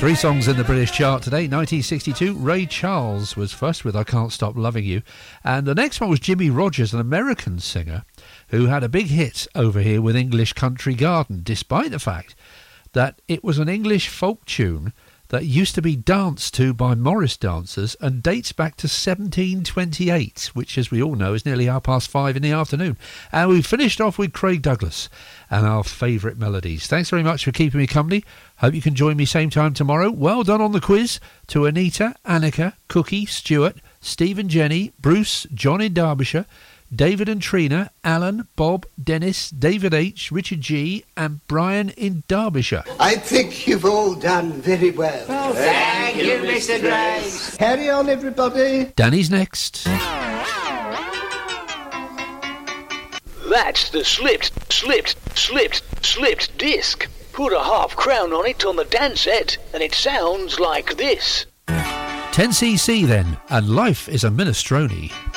Three songs in the British chart today. 1962, Ray Charles was first with I Can't Stop Loving You. And the next one was Jimmy Rogers, an American singer who had a big hit over here with English Country Garden, despite the fact that it was an English folk tune that used to be danced to by Morris dancers and dates back to 1728, which, as we all know, is nearly 5:30 in the afternoon. And we finished off with Craig Douglas and our favourite melodies. Thanks very much for keeping me company. Hope you can join me same time tomorrow. Well done on the quiz to Anita, Annika, Cookie, Stuart, Steve and Jenny, Bruce, John in Derbyshire, David and Trina, Alan, Bob, Dennis, David H, Richard G and Brian in Derbyshire. I think you've all done very well. Oh, thank you, Mr. Graves. Carry on, everybody. Danny's next. That's the slipped disc. Put a half crown on it on the dance set and it sounds like this. 10cc then, and Life is a Minestrone.